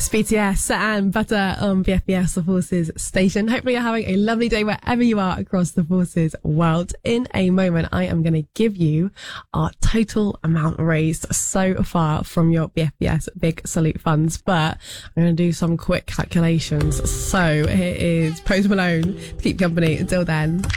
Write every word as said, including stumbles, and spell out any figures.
It's B T S and Butter on B F B S, the Forces station. Hopefully you're having a lovely day wherever you are across the Forces world. In a moment, I am going to give you our total amount raised so far from your B F B S Big Salute funds, but I'm going to do some quick calculations. So here is Post Malone to keep company until then.